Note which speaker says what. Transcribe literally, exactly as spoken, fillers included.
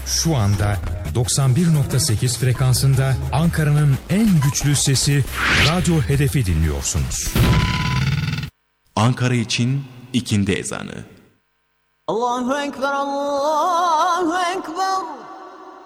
Speaker 1: Şu anda doksan bir nokta sekiz frekansında Ankara'nın en güçlü sesi Radyo Hedef'i dinliyorsunuz.
Speaker 2: Ankara için ikindi ezanı.
Speaker 3: Allahu Ekber, Allahu Ekber.